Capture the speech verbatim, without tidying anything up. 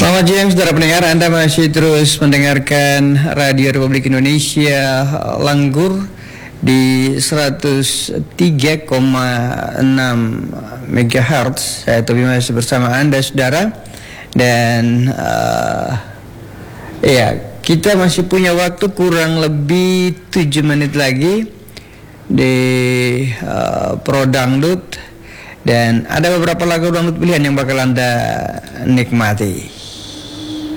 Selamat siang saudara pendengar, Anda masih terus mendengarkan Radio Republik Indonesia Langgur di seratus tiga koma enam megahertz. Saya Tobi masih bersama Anda saudara. Dan uh, ya, kita masih punya waktu kurang lebih tujuh menit lagi di uh, Pro Dangdut. Dan ada beberapa lagu dangdut pilihan yang bakal Anda nikmati.